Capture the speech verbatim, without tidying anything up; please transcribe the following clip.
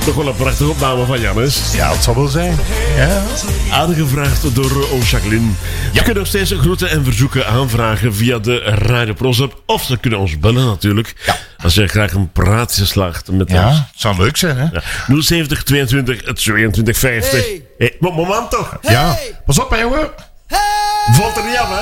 Toch wel een prachtige opname van Jannes. Ja, het zal wel zijn. Ja. Aangevraagd door uh, Jacqueline. Ja. Ze kunnen nog steeds groeten en verzoeken aanvragen via de Radio Pros-app. Of ze kunnen ons bellen natuurlijk. Ja. Als je graag een praatje slaagt met ja, ons. Het zou leuk zijn, hè? Ja. nul zeventig tweeëntwintig tweeëntwintig vijftig. Hey. Hey, moment toch? Hey. Ja. Pas op, hè, jongen. Hey. Valt er niet af, hè?